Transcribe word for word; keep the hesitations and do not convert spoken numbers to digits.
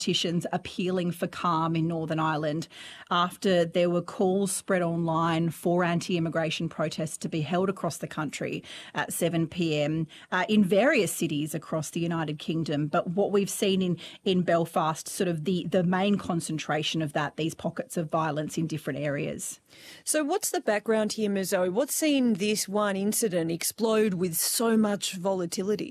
politicians appealing for calm in Northern Ireland after there were calls spread online for anti-immigration protests to be held across the country at seven p.m. Uh, in various cities across the United Kingdom. But what we've seen in, in Belfast, sort of the, the main concentration of that, these pockets of violence in different areas. So what's the background here, Miz Zoe? What's seen this one incident explode with so much volatility?